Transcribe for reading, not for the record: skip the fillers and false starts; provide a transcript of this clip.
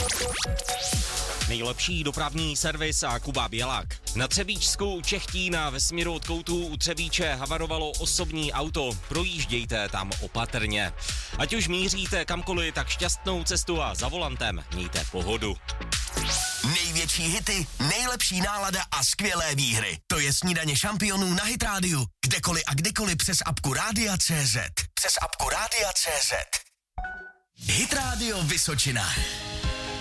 Nejlepší dopravní servis a Kuba Bělák. Na Třebíčsku u Čechtína ve směru od Koutů u Třebíče havarovalo osobní auto. Projíždějte tam opatrně. Ať už míříte kamkoliv, tak šťastnou cestu a za volantem mějte pohodu. Největší hity, nejlepší nálada a skvělé výhry. To je Snídaně šampionů na Hit Radio. Kdekoliv a kdykoliv přes apku Rádia.cz. Přes apku Rádia.cz. Hit Radio Vysočina.